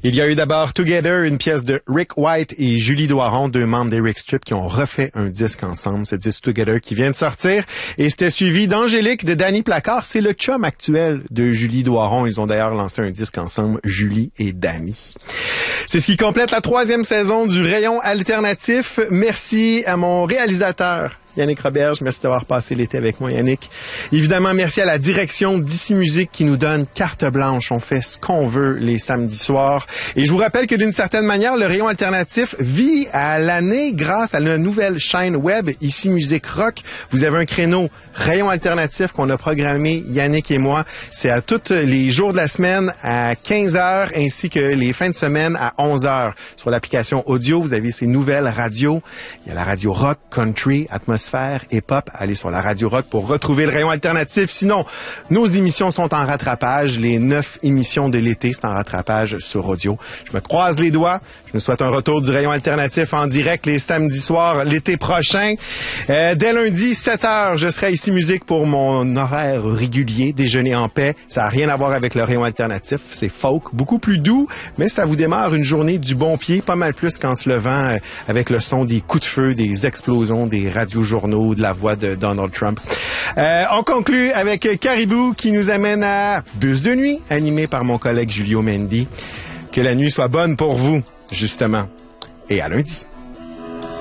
Il y a eu d'abord Together, une pièce de Rick White et Julie Doiron, deux membres des Rick Strip qui ont refait un disque ensemble, ce disque Together qui vient de sortir. Et c'était suivi d'Angélique de Danny Placard. C'est le chum actuel de Julie Doiron. Ils ont d'ailleurs lancé un disque ensemble, Julie et Danny. C'est ce qui complète la 3e saison du Rayon Alternatif. Merci à mon réalisateur, Yannick Roberge, merci d'avoir passé l'été avec moi, Yannick. Évidemment, merci à la direction d'Ici Musique qui nous donne carte blanche. On fait ce qu'on veut les samedis soirs. Et je vous rappelle que d'une certaine manière, le Rayon Alternatif vit à l'année grâce à la nouvelle chaîne web Ici Musique Rock. Vous avez un créneau Rayon Alternatif qu'on a programmé, Yannick et moi. C'est à tous les jours de la semaine à 15h ainsi que les fins de semaine à 11h. Sur l'application audio, vous avez ces nouvelles radios. Il y a la radio rock, country, atmosphère, hip-hop. Allez sur la radio rock pour retrouver le Rayon Alternatif. Sinon, nos émissions sont en rattrapage. Les 9 émissions de l'été, c'est en rattrapage sur audio. Je me croise les doigts. Je me souhaite un retour du Rayon Alternatif en direct les samedis soirs l'été prochain. Dès lundi, 7h, je serai Ici Musique pour mon horaire régulier, déjeuner en paix. Ça n'a rien à voir avec le Rayon Alternatif. C'est folk, beaucoup plus doux, mais ça vous démarre une journée du bon pied, pas mal plus qu'en se levant avec le son des coups de feu, des explosions, des radiojournaux, de la voix de Donald Trump. On conclut avec Caribou qui nous amène à Bus de nuit, animé par mon collègue Julio Mendy. Que la nuit soit bonne pour vous, justement. Et à lundi.